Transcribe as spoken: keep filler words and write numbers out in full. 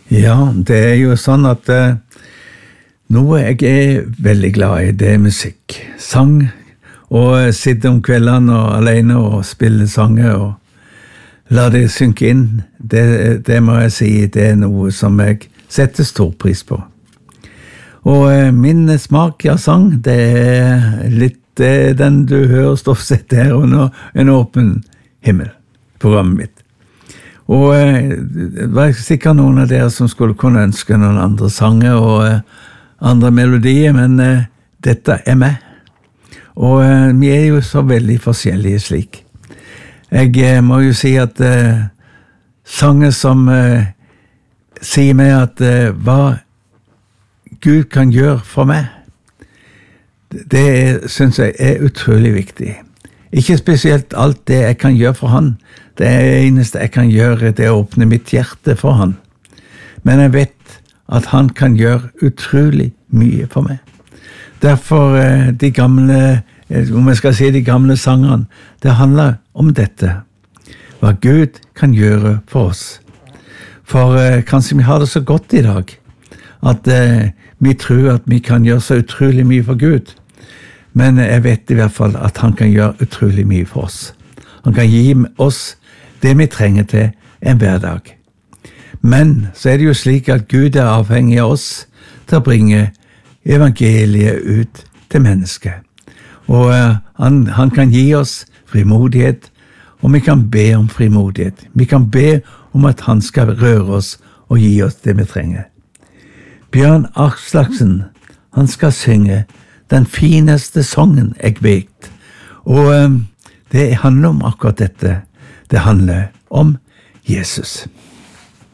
Ja, det er jo sånn at eh, noe jeg er veldig glad i, det er musikk. Sang, og sitte om kveldene og alene og spille sanger og la det synke inn. Det, det må jeg si, det er noe som jeg setter stor pris på. Og eh, min smak av sang, det er litt det er den du hører stort sett her under en åpen himmel, programmet mitt. Og eh, det var sikkert noen av dere som skulle kunne ønske noen andre sanger og eh, andre melodier, men eh, dette er meg. Og eh, vi er jo så veldig forskjellige slik. Jeg eh, må jo si at eh, sanger som eh, sier meg at eh, hva Gud kan gjøre for meg, det er, synes jeg er utrolig viktig. Ikke spesielt alt det jeg kan gjøre for han. Det eneste jeg kan gjøre, det er å åpne mitt hjerte for han. Men jeg vet at han kan gjøre utrolig mye for meg. Derfor de gamle, om jeg skal si de gamle sangene, det handler om dette. Hva Gud kan gjøre for oss. For kanskje vi har det så godt i dag, at vi tror at vi kan gjøre så utrolig mye for Gud. Men jeg vet i hvert fall at han kan gjøre utrolig mye for oss. Han kan gi oss det vi trenger til en hverdag. Men så er det jo slik at Gud er avhengig av oss til å bringe evangeliet ut til mennesket. Og han, han kan gi oss frimodighet, og vi kan be om frimodighet. Vi kan be om at han skal røre oss og gi oss det vi trenger. Bjørn Aslaksen, han skal synge den fineste sangen jeg vet. Og um, det handler om akkurat dette. Det handler om Jesus.